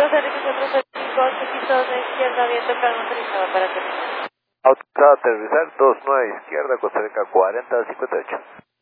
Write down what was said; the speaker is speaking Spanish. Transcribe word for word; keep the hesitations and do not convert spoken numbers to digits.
Costa Rica cuatro cinco ocho, piso de izquierda, viento calma autorizado para aterrizar. Autorizado a aterrizar, dos nueve izquierda, Costa Rica cuarenta cincuenta y ocho.